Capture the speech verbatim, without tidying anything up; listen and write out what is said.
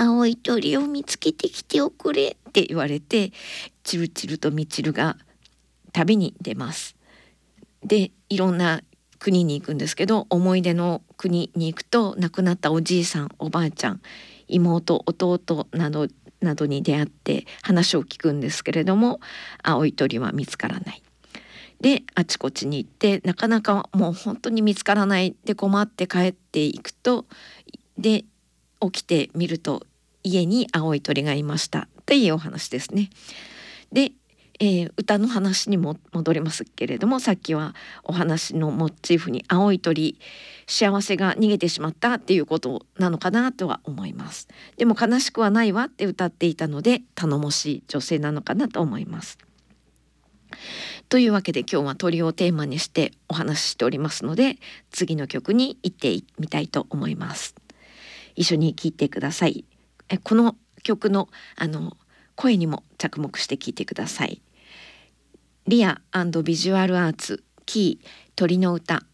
青い鳥を見つけてきておくれって言われて、チルチルとミチルが旅に出ます。でいろんな国に行くんですけど、思い出の国に行くと亡くなったおじいさんおばあちゃん妹弟などなどに出会って話を聞くんですけれども、青い鳥は見つからない。であちこちに行ってなかなかもう本当に見つからないで困って帰っていくと、で起きてみると家に青い鳥がいましたっていうお話ですね。で、えー歌の話にも戻りますけれども、さっきはお話のモチーフに青い鳥、幸せが逃げてしまったっていうことなのかなとは思います。でも悲しくはないわって歌っていたので頼もしい女性なのかなと思います。というわけで今日は鳥をテーマにしてお話ししておりますので、次の曲に行ってみたいと思います。一緒に聴いてください。えこの曲のあの声にも着目して聴いてください。リア&ビジュアルアーツキー鳥の歌。